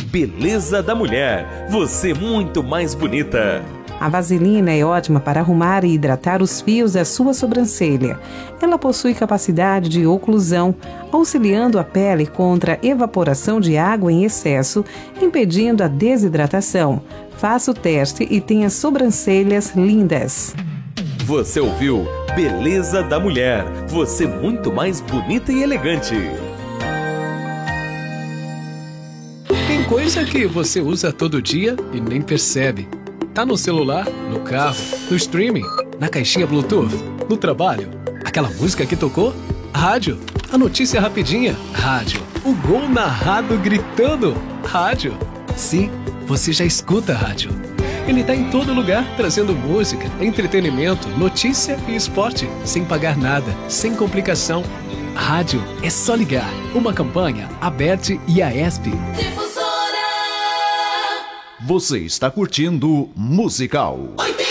Beleza da Mulher, você muito mais bonita. A vaselina é ótima para arrumar e hidratar os fios da sua sobrancelha. Ela possui capacidade de oclusão, auxiliando a pele contra a evaporação de água em excesso, impedindo a desidratação. Faça o teste e tenha sobrancelhas lindas. Você ouviu Beleza da Mulher, você muito mais bonita e elegante. Tem coisa que você usa todo dia e nem percebe. Tá no celular, no carro, no streaming, na caixinha Bluetooth, no trabalho. Aquela música que tocou? Rádio. A notícia rapidinha? Rádio. O gol narrado gritando? Rádio. Sim, você já escuta rádio. Ele tá em todo lugar, trazendo música, entretenimento, notícia e esporte, sem pagar nada, sem complicação. Rádio é só ligar. Uma campanha, Aberte e Aesp. Você está curtindo Musical. 80.